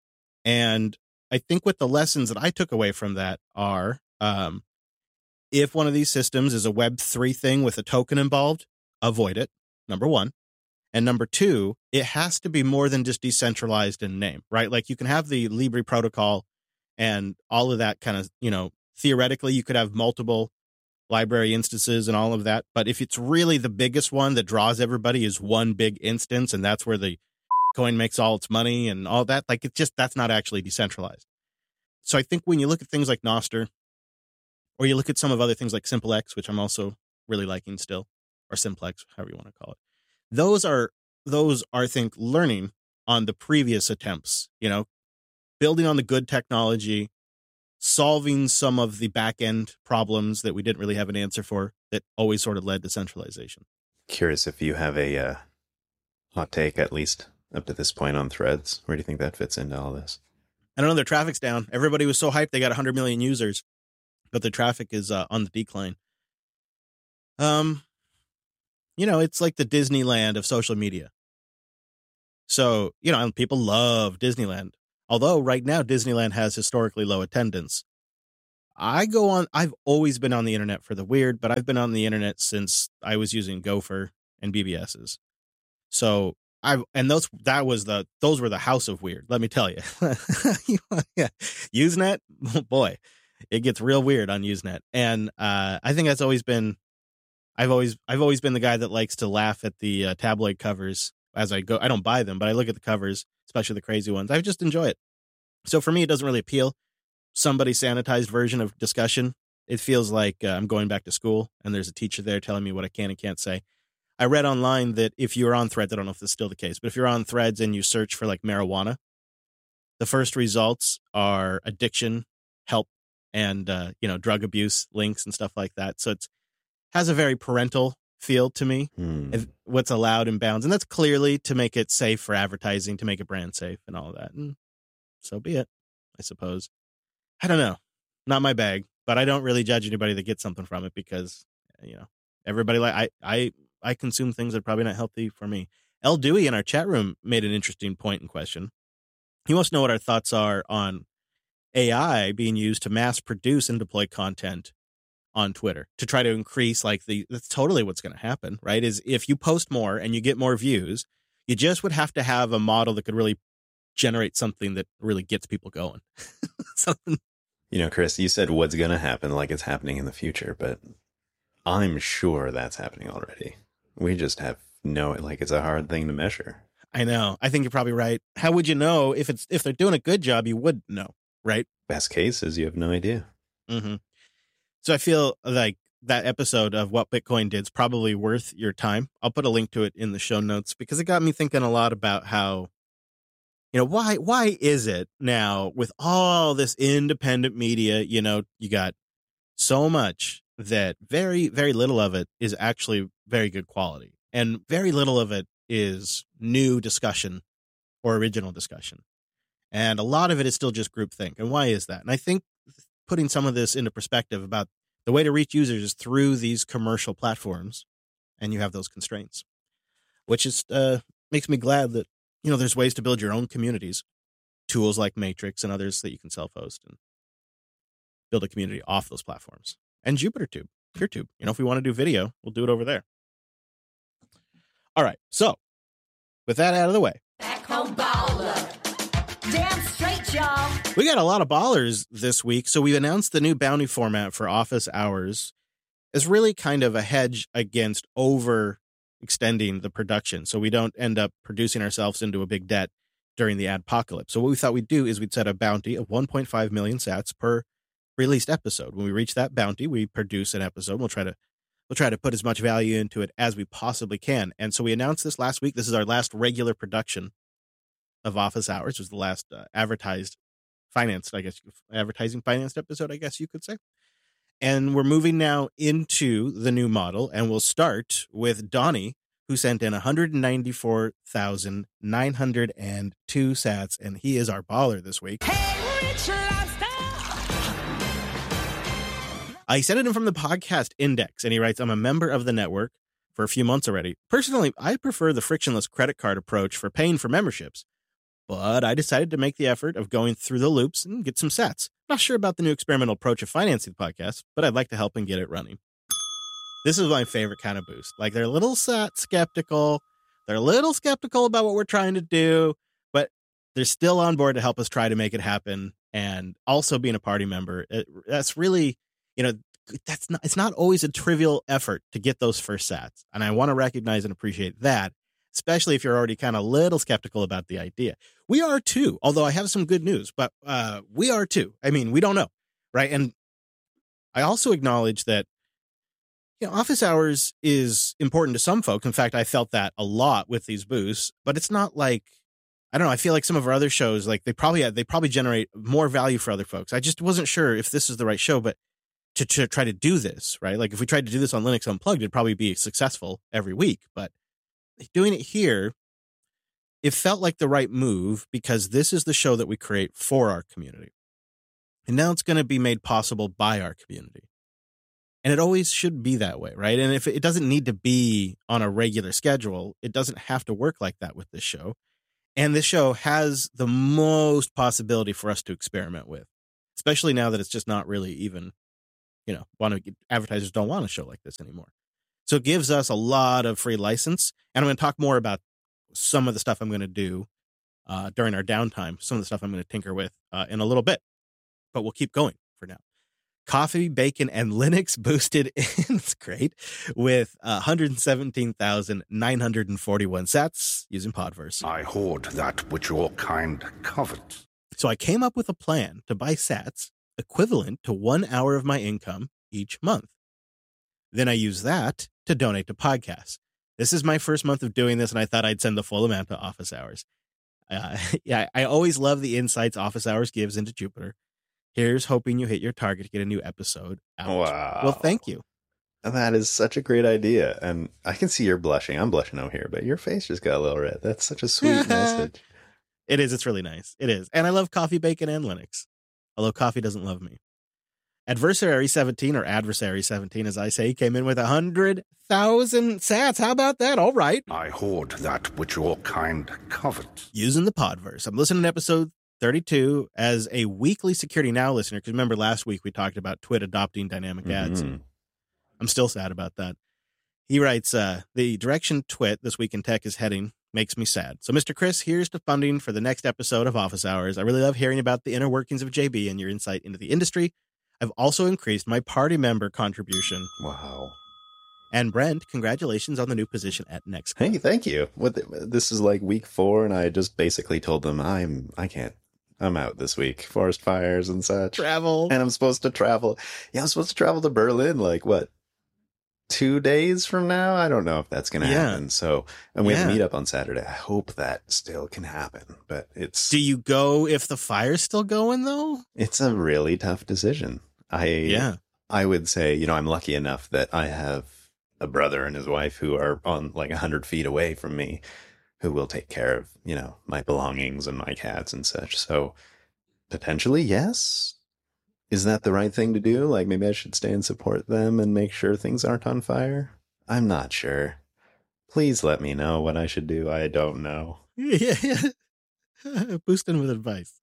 A: And I think what the lessons that I took away from that are, um, if one of these systems is a Web three thing with a token involved, avoid it, number one. And number two, it has to be more than just decentralized in name, right? Like you can have the Libre protocol and all of that kind of, you know, theoretically you could have multiple library instances and all of that. But if it's really the biggest one that draws everybody is one big instance, and that's where the coin makes all its money and all that, like it's just, that's not actually decentralized. So I think when you look at things like Nostr, or you look at some of other things like SimpleX, which I'm also really liking still, or Simplex, however you want to call it. Those are, those are, I think, learning on the previous attempts, you know, building on the good technology, solving some of the back end problems that we didn't really have an answer for that always sort of led to centralization.
F: Curious if you have a uh, hot take, at least up to this point, on Threads. Where do you think that fits into all this?
A: I don't know. Their traffic's down. Everybody was so hyped they got one hundred million users, but the traffic is uh, on the decline. Um, you know, it's like the Disneyland of social media. So, you know, people love Disneyland. Although right now Disneyland has historically low attendance. I go on, I've always been on the internet for the weird, but I've been on the internet since I was using Gopher and B B Ss. So I've, and those, that was the, those were the house of weird, let me tell you. Yeah. Usenet, boy, it gets real weird on Usenet. And uh, I think that's always been, I've always, I've always been the guy that likes to laugh at the uh, tabloid covers as I go. I don't buy them, but I look at the covers, especially the crazy ones. I just enjoy it. So for me, it doesn't really appeal. Somebody's sanitized version of discussion. It feels like uh, I'm going back to school and there's a teacher there telling me what I can and can't say. I read online that if you're on Threads, I don't know if this is still the case, but if you're on Threads and you search for like marijuana, the first results are addiction, help, and, uh, you know, drug abuse links and stuff like that. So it's has a very parental feel to me,
F: Hmm.
A: if, what's allowed in bounds. And that's clearly to make it safe for advertising, to make it brand safe and all of that. And so be it, I suppose. I don't know. Not my bag, but I don't really judge anybody that gets something from it because, you know, everybody like I, I, I consume things that are probably not healthy for me. El Dewey in our chat room made an interesting point in question. He wants to know what our thoughts are on A I being used to mass produce and deploy content on Twitter to try to increase like the, that's totally what's going to happen, right? Is if you post more and you get more views, you just would have to have a model that could really generate something that really gets people going. Something.
F: You know, Chris, you said what's going to happen like it's happening in the future, but I'm sure that's happening already. We just have no, like it's a hard thing to measure.
A: I know. I think you're probably right. How would you know if it's if they're doing a good job? You would know, right?
F: Best case is you have no idea.
A: Mm-hmm. So I feel like that episode of What Bitcoin Did is probably worth your time. I'll put a link to it in the show notes because it got me thinking a lot about how, you know, why why is it now with all this independent media, you know, you got so much that very, very little of it is actually very good quality. And very little of it is new discussion or original discussion. And a lot of it is still just groupthink. And why is that? And I think putting some of this into perspective about the way to reach users is through these commercial platforms, and you have those constraints, which is uh, makes me glad that, you know, there's ways to build your own communities, tools like Matrix and others that you can self-host and build a community off those platforms. And JupyterTube, PeerTube. You know, if we want to do video, we'll do it over there. All right. So with that out of the way,
J: Back home baller. Damn straight, y'all.
A: We got a lot of ballers this week. So we announced the new bounty format for office hours is really kind of a hedge against over extending the production. So we don't end up producing ourselves into a big debt during the adpocalypse. So what we thought we'd do is we'd set a bounty of one point five million sats per released episode. When we reach that bounty, we produce an episode. We'll try to We'll try to put as much value into it as we possibly can. And so we announced this last week. This is our last regular production of Office Hours. It was the last uh, advertised financed, I guess, advertising financed episode, I guess you could say. And we're moving now into the new model. And we'll start with Donnie, who sent in one hundred ninety-four thousand nine hundred two sats. And he is our baller this week.
J: Hey, Rich Lobster.
A: I sent it in from the podcast index, and he writes, I'm a member of the network for a few months already. Personally, I prefer the frictionless credit card approach for paying for memberships, but I decided to make the effort of going through the loops and get some sats. Not sure about the new experimental approach of financing the podcast, but I'd like to help and get it running. This is my favorite kind of boost. Like, they're a little sat skeptical. They're a little skeptical about what we're trying to do, but they're still on board to help us try to make it happen. And also being a party member, it, that's really... You know, that's not, it's not always a trivial effort to get those first sats. And I want to recognize and appreciate that, especially if you're already kind of a little skeptical about the idea. We are too, although I have some good news, but uh, we are too. I mean, we don't know. Right. And I also acknowledge that, you know, office hours is important to some folks. In fact, I felt that a lot with these boosts, but it's not like, I don't know. I feel like some of our other shows, like they probably, they probably generate more value for other folks. I just wasn't sure if this is the right show, but To, to try to do this, right? Like if we tried to do this on Linux Unplugged, it'd probably be successful every week. But doing it here, it felt like the right move because this is the show that we create for our community. And now it's going to be made possible by our community. And it always should be that way, right? And if it doesn't need to be on a regular schedule, it doesn't have to work like that with this show. And this show has the most possibility for us to experiment with. especially now that it's just not really even, you know, want to get, advertisers don't want a show like this anymore. So it gives us a lot of free license. And I'm going to talk more about some of the stuff I'm going to do uh, during our downtime, some of the stuff I'm going to tinker with uh, in a little bit. But we'll keep going for now. Coffee, Bacon, and Linux boosted in, it's great, with uh, one hundred seventeen thousand nine hundred forty-one sats using Podverse.
B: I hoard that which your kind covet.
A: So I came up with a plan to buy sats equivalent to one hour of my income each month. Then I use that to donate to podcasts. This is my first month of doing this, and I thought I'd send the full amount to Office Hours. Uh, yeah, I always love the insights Office Hours gives into Jupiter. Here's hoping you hit your target to get a new episode out.
F: Wow.
A: Well, thank you.
F: That is such a great idea. And I can see you're blushing. I'm blushing over here, but your face just got a little red. That's such a sweet message.
A: It is. It's really nice. It is. And I love Coffee, Bacon, and Linux. Although Coffee doesn't love me. Adversary seventeen, or Adversary seventeen, as I say, came in with one hundred thousand sats. How about that? All right.
B: I hoard that which your kind covet.
A: Using the Podverse. I'm listening to episode thirty-two as a weekly Security Now listener, because remember last week we talked about Twit adopting dynamic ads.
F: Mm-hmm.
A: I'm still sad about that. He writes, uh, the direction Twit This Week in Tech is heading makes me sad. So, Mister Chris, here's the funding for the next episode of Office Hours. I really love hearing about the inner workings of J B and your insight into the industry. I've also increased my party member contribution.
F: Wow.
A: And Brent, congratulations on the new position at Next.
F: Hey, thank you. What the, this is like week four, and I just basically told them I'm I can't. I'm out this week. Forest fires and such.
A: Travel.
F: And I'm supposed to travel. Yeah, I'm supposed to travel to Berlin like what? Two days from now? I don't know if that's going to
A: Yeah.
F: happen. So, and we
A: Yeah.
F: have a meetup on Saturday. I hope that still can happen, but it's
A: Do you go if the fire's still going, though?
F: it's a really tough decision. I
A: Yeah.
F: I would say, you know, I'm lucky enough that I have a brother and his wife who are on like a hundred feet away from me, who will take care of, you know, my belongings and my cats and such. So potentially, yes. Is that the right thing to do? Like maybe I should stay and support them and make sure things aren't on fire? I'm not sure. Please let me know what I should do. I don't know.
A: Yeah. Boosting with advice.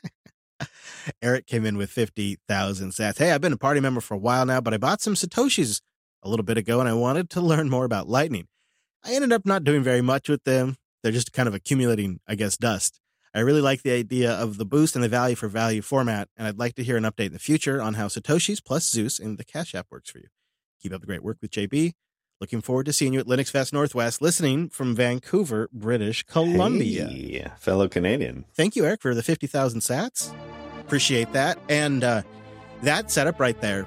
A: Eric came in with fifty thousand sats. Hey, I've been a party member for a while now, but I bought some Satoshis a little bit ago, and I wanted to learn more about Lightning. I ended up not doing very much with them. They're just kind of accumulating, I guess, dust. I really like the idea of the boost and the value for value format, and I'd like to hear an update in the future on how Satoshis plus Zeus in the Cash App works for you. Keep up the great work with J B. Looking forward to seeing you at Linux Fest Northwest, listening from Vancouver, British Columbia.
F: Hey, fellow Canadian.
A: Thank you, Eric, for the fifty thousand sats. Appreciate that. And uh, that setup right there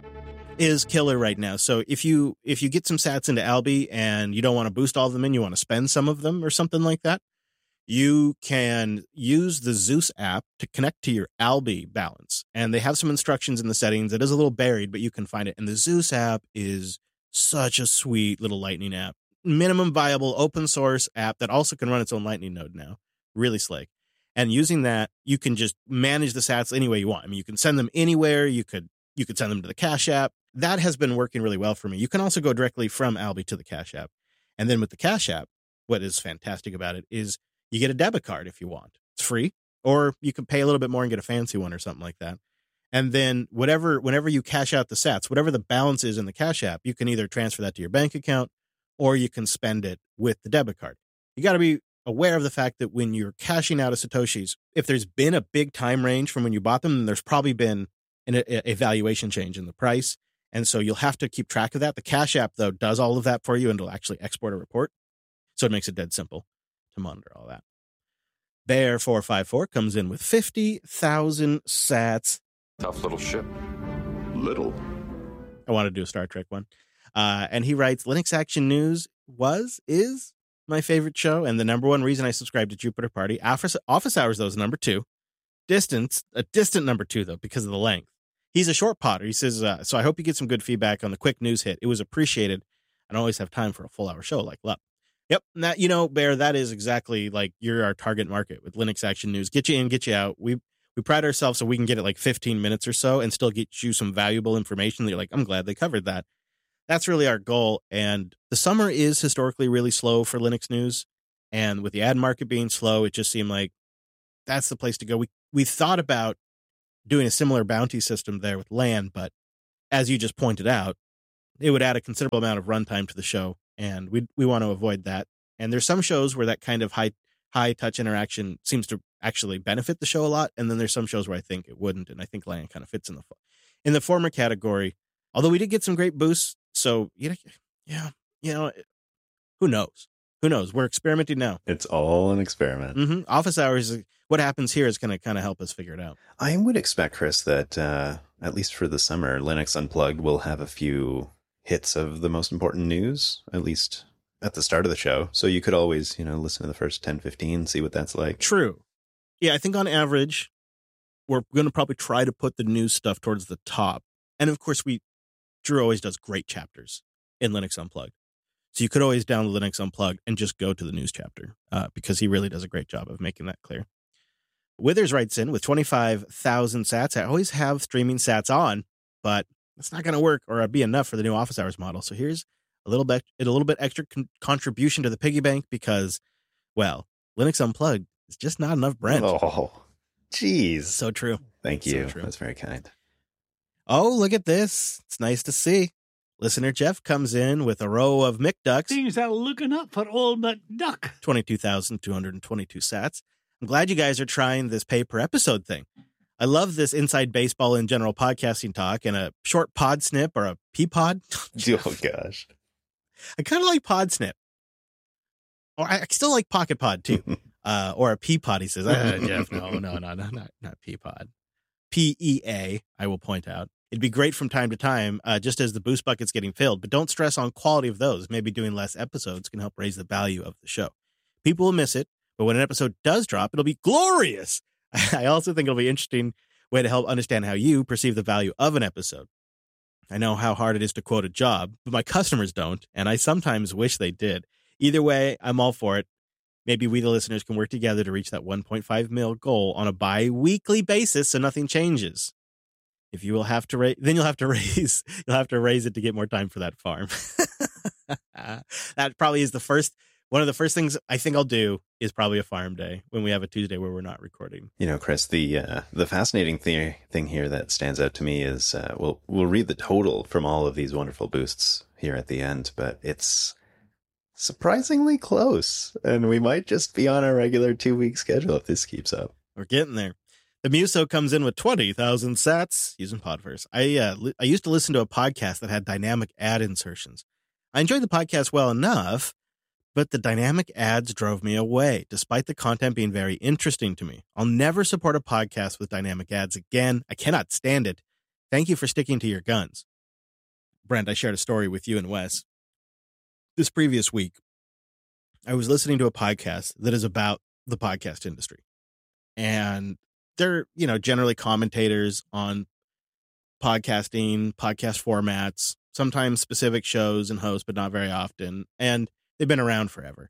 A: is killer right now. So if you if you get some sats into Alby and you don't want to boost all of them in, you want to spend some of them or something like that, you can use the Zeus app to connect to your Alby balance. And they have some instructions in the settings. It is a little buried, but you can find it. And the Zeus app is such a sweet little Lightning app. Minimum viable open source app that also can run its own Lightning node now. Really slick. And using that, you can just manage the sats any way you want. I mean, you can send them anywhere. You could you could send them to the Cash App. That has been working really well for me. You can also go directly from Alby to the Cash App. And then with the Cash App, what is fantastic about it is you get a debit card if you want. It's free. Or you can pay a little bit more and get a fancy one or something like that. And then whatever, whenever you cash out the sats, whatever the balance is in the Cash App, you can either transfer that to your bank account or you can spend it with the debit card. You got to be aware of the fact that when you're cashing out of Satoshis, if there's been a big time range from when you bought them, then there's probably been an a, a valuation change in the price. And so you'll have to keep track of that. The Cash App, though, does all of that for you and it'll actually export a report. So it makes it dead simple to monitor all that. Bear four five four comes in with fifty thousand sats.
B: Tough little ship. Little.
A: I want to do a Star Trek one. Uh, and he writes, Linux Action News was, is my favorite show, and the number one reason I subscribe to Jupiter Party. Office, office Hours, though, is number two. Distance, a distant number two, though, because of the length. He's a short potter. He says, uh, so I hope you get some good feedback on the quick news hit. It was appreciated. I don't always have time for a full hour show like Lup. Yep. And that, you know, Bear, that is exactly like you're our target market with Linux Action News. Get you in, get you out. We we pride ourselves so we can get it like fifteen minutes or so and still get you some valuable information that you're like, I'm glad they covered that. That's really our goal. And the summer is historically really slow for Linux news. And with the ad market being slow, it just seemed like that's the place to go. We we thought about doing a similar bounty system there with land, but as you just pointed out, it would add a considerable amount of runtime to the show, and we we want to avoid that. And there's some shows where that kind of high high touch interaction seems to actually benefit the show a lot, and then there's some shows where I think it wouldn't, and I think land kind of fits in the in the former category. Although we did get some great boosts, so you know, yeah, you know, who knows? Who knows? We're experimenting now.
F: It's all an experiment.
A: Mm-hmm. Office hours. What happens here is going to kind of help us figure it out.
F: I would expect, Chris, that uh, at least for the summer, Linux Unplugged will have a few hits of the most important news, at least at the start of the show. So you could always, you know, listen to the first ten, fifteen, see what that's like.
A: True. Yeah, I think on average, we're going to probably try to put the news stuff towards the top. And of course, we Drew always does great chapters in Linux Unplugged. So you could always download Linux Unplugged and just go to the news chapter uh, because he really does a great job of making that clear. Withers writes in, with twenty-five thousand sats, I always have streaming sats on, but it's not going to work or be enough for the new office hours model. So here's a little bit, a little bit extra con- contribution to the piggy bank because, well, Linux Unplugged is just not enough, Brent.
F: Oh, geez.
A: So true.
F: Thank you.
A: So true.
F: That's very kind.
A: Oh, look at this. It's nice to see. Listener Jeff comes in with a row of McDucks.
I: Things are looking up for old McDuck.
A: twenty-two thousand two hundred twenty-two sats. I'm glad you guys are trying this pay per episode thing. I love this inside baseball and general podcasting talk and a short pod snip or a pea pod.
F: Oh, gosh.
A: I kind of like pod snip. Or I still like pocket pod, too. uh, or a pea pod, he says. Uh, Jeff, no, no, no, no, not, not pea pod. P E A, I will point out. It'd be great from time to time, uh, just as the boost bucket's getting filled, but don't stress on quality of those. Maybe doing less episodes can help raise the value of the show. People will miss it, but when an episode does drop, it'll be glorious. I also think it'll be an interesting way to help understand how you perceive the value of an episode. I know how hard it is to quote a job, but my customers don't, and I sometimes wish they did. Either way, I'm all for it. Maybe we, the listeners, can work together to reach that one point five mil goal on a bi-weekly basis so nothing changes. If you will have to raise, then you'll have to raise, you'll have to raise it to get more time for that farm. That probably is the first, one of the first things I think I'll do is probably a farm day when we have a Tuesday where we're not recording.
F: You know, Chris, the uh, the fascinating thing thing here that stands out to me is uh, we'll we'll read the total from all of these wonderful boosts here at the end, but it's surprisingly close, and we might just be on our regular two week schedule if this keeps up.
A: We're getting there. The Muso comes in with twenty thousand sats using Podverse. I uh, li- I used to listen to a podcast that had dynamic ad insertions. I enjoyed the podcast well enough, but the dynamic ads drove me away, despite the content being very interesting to me. I'll never support a podcast with dynamic ads again. I cannot stand it. Thank you for sticking to your guns. Brent, I shared a story with you and Wes. This previous week, I was listening to a podcast that is about the podcast industry. And they're, you know, generally commentators on podcasting, podcast formats, sometimes specific shows and hosts, but not very often. And they've been around forever.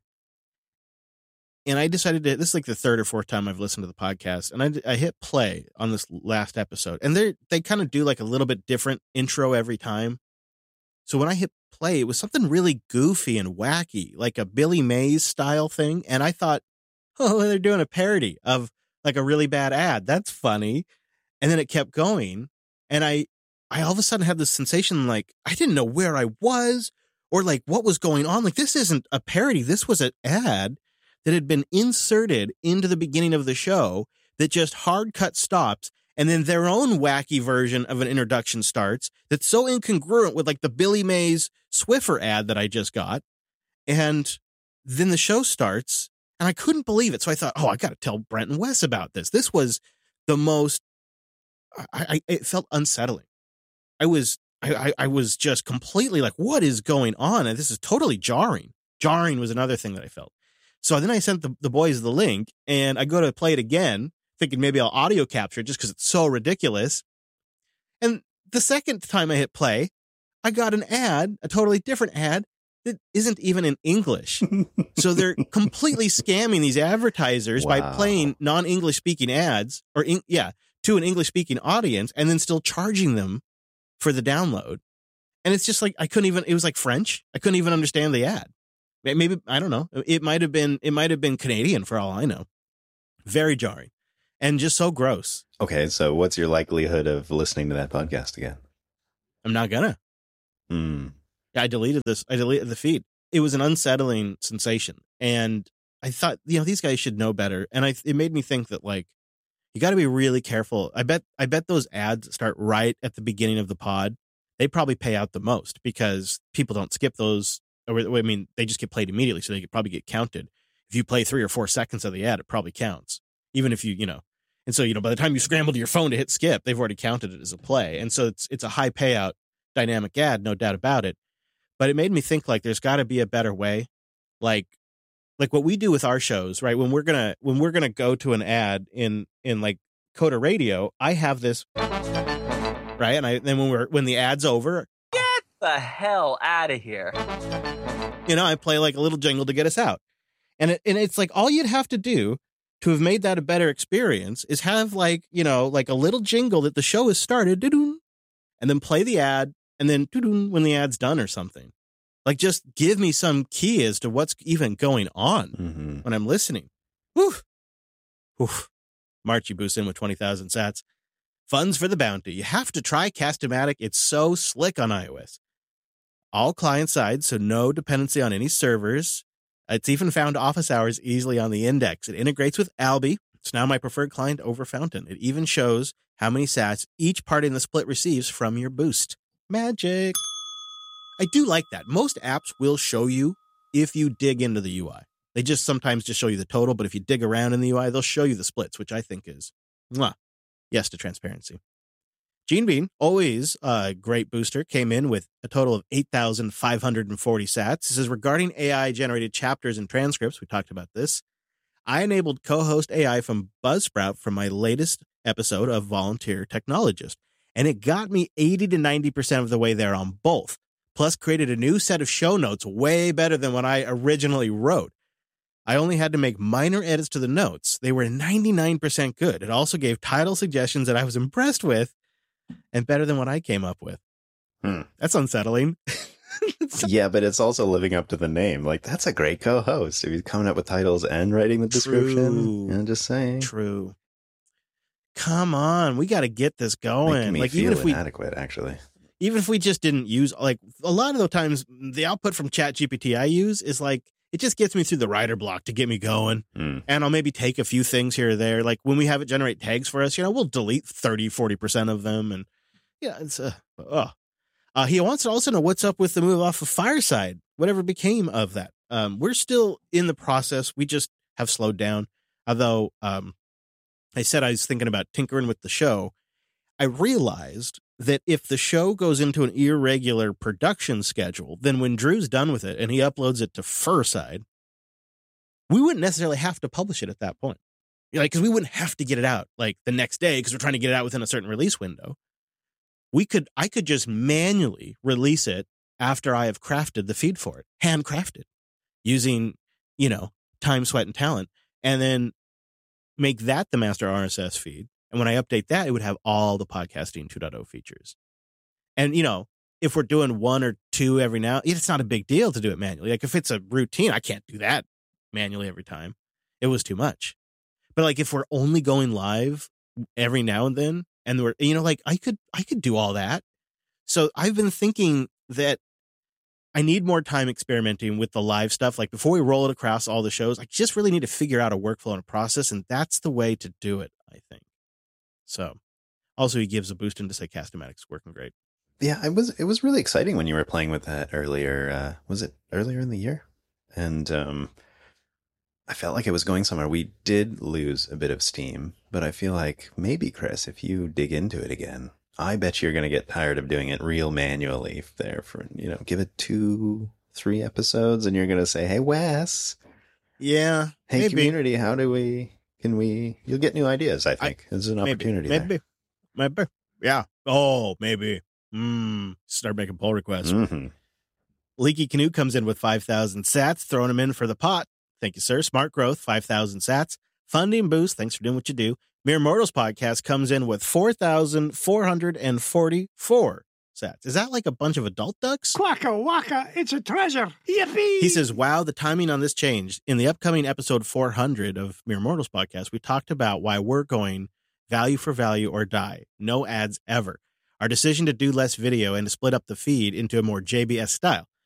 A: And I decided to, this is like the third or fourth time I've listened to the podcast, and I, I hit play on this last episode. And they they kind of do like a little bit different intro every time. So when I hit play, it was something really goofy and wacky, like a Billy Mays style thing. And I thought, oh, they're doing a parody of like a really bad ad. That's funny. And then it kept going. And I, I all of a sudden had this sensation like I didn't know where I was or like what was going on. Like, this isn't a parody. This was an ad that had been inserted into the beginning of the show that just hard cut stops. And then their own wacky version of an introduction starts that's so incongruent with like the Billy Mays Swiffer ad that I just got. And then the show starts and I couldn't believe it. So I thought, oh, I got to tell Brent and Wes about this. This was the most, I, I it felt unsettling. I was, I, I, I was just completely like, what is going on? And this is totally jarring. Jarring was another thing that I felt. So then I sent the, the boys the link and I go to play it again, thinking maybe I'll audio capture it just because it's so ridiculous. And the second time I hit play, I got an ad, a totally different ad that isn't even in English. So they're completely scamming these advertisers
F: Wow.
A: by playing non-English speaking ads or in, yeah, to an English speaking audience and then still charging them for the download. And it's just like, I couldn't even, it was like French. I couldn't even understand the ad. Maybe, I don't know. It might have been, it might have been Canadian for all I know. Very jarring. and just so gross.
F: Okay, so what's your likelihood of listening to that podcast again?
A: I'm not gonna.
F: Hmm.
A: I deleted this. I deleted the feed. It was an unsettling sensation. And I thought, you know, these guys should know better. And I, it made me think that, like, you got to be really careful. I bet, I bet those ads start right at the beginning of the pod. They probably pay out the most because people don't skip those. Or, I mean, they just get played immediately. So they could probably get counted. If you play three or four seconds of the ad, it probably counts. Even if you, you know, and so, you know, by the time you scramble to your phone to hit skip, they've already counted it as a play. And so it's, it's a high payout dynamic ad, no doubt about it. But it made me think, like, there's got to be a better way. Like, like what we do with our shows, right? When we're gonna when we're gonna go to an ad in in like Coda Radio, I have this, right? And I then when we're when the ad's over,
K: get the hell out of here.
A: You know, I play like a little jingle to get us out, and it, and it's like all you'd have to do to have made that a better experience is have, like, you know, like a little jingle that the show has started, and then play the ad. And then when the ad's done or something, like, just give me some key as to what's even going on
F: mm-hmm.
A: when I'm listening. Woof. Woof. Marchie boosts in with twenty thousand sats. Funds for the bounty. You have to try Cast-O-Matic. It's so slick on iOS. All client side, so no dependency on any servers. It's even found office hours easily on the index. It integrates with Alby. It's now my preferred client over Fountain. It even shows how many sats each party in the split receives from your boost. Magic. I do like that. Most apps will show you if you dig into the U I. They just sometimes just show you the total, but if you dig around in the U I, they'll show you the splits, which I think is, mwah, yes to transparency. Gene Bean, always a great booster, came in with a total of eight thousand five hundred forty sats. This is regarding A I-generated chapters and transcripts. We talked about this. I enabled co-host A I from Buzzsprout for my latest episode of Volunteer Technologist. And it got me eighty to ninety percent of the way there on both. Plus created a new set of show notes way better than what I originally wrote. I only had to make minor edits to the notes. They were ninety-nine percent good. It also gave title suggestions that I was impressed with and better than what I came up with.
F: Hmm.
A: That's unsettling.
F: Yeah, but it's also living up to the name. Like, that's a great co-host. If he's coming up with titles and writing the description. I'm just saying.
A: True. Come on, we got to get this going.
F: Making me
A: like
F: feel
A: even if we
F: inadequate, actually.
A: Even if we just didn't use, like, a lot of the times the output from ChatGPT I use is like, it just gets me through the writer block to get me going.
F: Mm.
A: And I'll maybe take a few things here or there. Like when we have it generate tags for us, you know, we'll delete thirty, forty percent of them. And yeah, it's uh, oh. Uh, he wants to also know what's up with the move off of Fireside, whatever became of that. Um, we're still in the process. We just have slowed down. Although, um, I said I was thinking about tinkering with the show. I realized that if the show goes into an irregular production schedule, then when Drew's done with it and he uploads it to Firside, we wouldn't necessarily have to publish it at that point. Like, because we wouldn't have to get it out like the next day because we're trying to get it out within a certain release window. We could, I could just manually release it after I have crafted the feed for it, handcrafted, using, you know, time, sweat, and talent, and then make that the master R S S feed. And when I update that, it would have all the podcasting two point oh features. And, you know, if we're doing one or two every now, it's not a big deal to do it manually. Like if it's a routine, I can't do that manually every time. It was too much. But like if we're only going live every now and then, and we're, you know, like I could, I could do all that. So I've been thinking that I need more time experimenting with the live stuff. Like before we roll it across all the shows, I just really need to figure out a workflow and a process. And that's the way to do it, I think. So also he gives a boost into say Cast-O-Matic's working great.
F: Yeah, it was, it was really exciting when you were playing with that earlier. Uh, was it earlier in the year? And, um, I felt like it was going somewhere. We did lose a bit of steam, but I feel like maybe, Chris, if you dig into it again, I bet you're going to get tired of doing it real manually there for, you know, give it two, three episodes and you're going to say, hey, Wes.
A: Yeah.
F: Hey,
A: maybe.
F: community, how do we, can we, you'll get new ideas, I think. I, There's an
A: maybe,
F: opportunity
A: maybe,
F: there.
A: Maybe. Yeah. Oh, maybe. Mm, start making pull requests.
F: Mm-hmm.
A: Leaky Canoe comes in with five thousand sats, throwing them in for the pot. Thank you, sir. Smart Growth, five thousand sats. Funding Boost, thanks for doing what you do. Mere Mortals Podcast comes in with four thousand four hundred forty-four sats. Is that like a bunch of adult ducks?
I: Quacka wacka, it's a treasure. Yippee!
A: He says, wow, the timing on this changed. In the upcoming episode four hundred of Mere Mortals podcast, we talked about why we're going value for value or die. No ads ever. Our decision to do less video and to split up the feed into a more J B S style.